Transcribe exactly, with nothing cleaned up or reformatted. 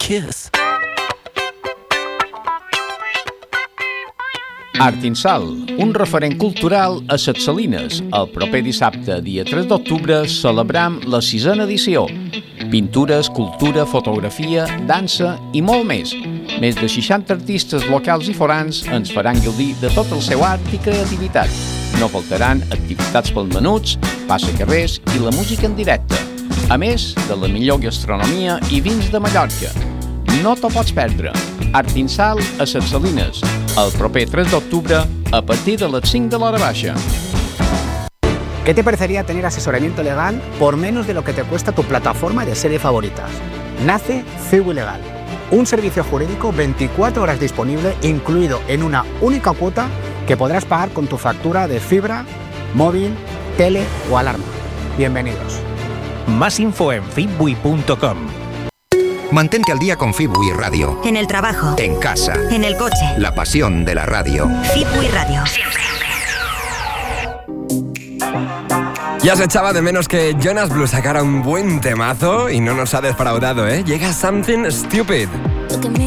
kiss. Artinsal, un referent cultural a Ses Salines. El proper dissabte, dia tres d'octubre, celebram la sisena edició. Pintura, escultura, fotografia, dansa i molt més. Més de seixanta artistes locals i forans ens faran gaudir de tot el seu art i creativitat. No faltaran activitats pels menuts, passacarrers i la música en directe. A més de la millor gastronomia i vins de Mallorca. No t'ho pots perdre. Artinsal a Ses Salines, el proper tres d'octubre a partir de les cinc de l'hora baixa. ¿Qué te parecería tener asesoramiento legal por menos de lo que te cuesta tu plataforma de series favoritas? Nace Fibu Legal, un servicio jurídico veinticuatro horas disponible, incluido en una única cuota que podrás pagar con tu factura de fibra, móvil, tele o alarma. Bienvenidos. Más info en fibui punto com. Mantente al día con Fibui Radio. En el trabajo. En casa. En el coche. La pasión de la radio. Fibui Radio. Siempre. Ya se echaba de menos que Jonas Blue sacara un buen temazo y no nos ha defraudado, ¿eh? Llega Something Stupid.